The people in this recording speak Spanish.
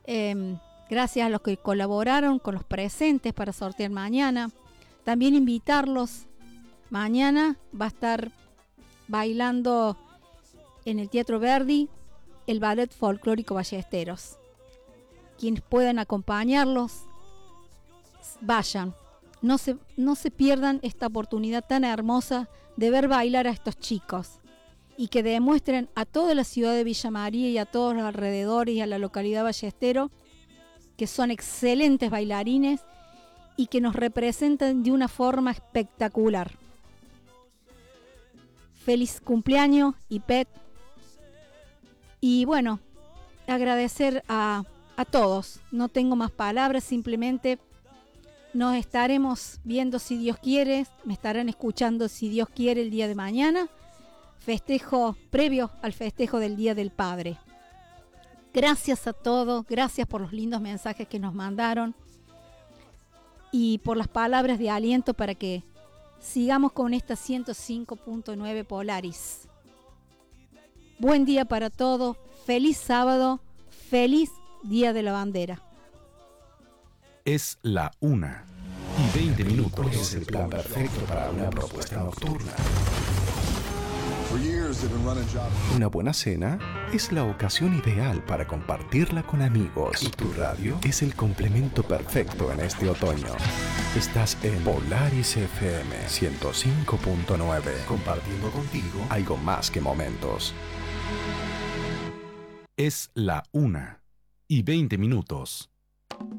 Gracias a los que colaboraron con los presentes para sortear mañana. También invitarlos. Mañana va a estar bailando en el Teatro Verdi el Ballet Folclórico Ballesteros. Quienes puedan acompañarlos, vayan. No se pierdan esta oportunidad tan hermosa de ver bailar a estos chicos y que demuestren a toda la ciudad de Villa María y a todos los alrededores y a la localidad Ballestero que son excelentes bailarines y que nos representan de una forma espectacular. Feliz cumpleaños, Ipet. Y bueno, agradecer a todos. No tengo más palabras, simplemente nos estaremos viendo si Dios quiere, me estarán escuchando si Dios quiere el día de mañana, festejo previo al festejo del Día del Padre. Gracias a todos, gracias por los lindos mensajes que nos mandaron y por las palabras de aliento para que sigamos con esta 105.9 Polaris. Buen día para todos, feliz sábado, feliz Día de la Bandera. Es la 1:20. Es el plan perfecto para una propuesta nocturna. Una buena cena es la ocasión ideal para compartirla con amigos. Y tu radio es el complemento perfecto en este otoño. Estás en Polaris FM 105.9, compartiendo contigo algo más que momentos. Es la 1:20.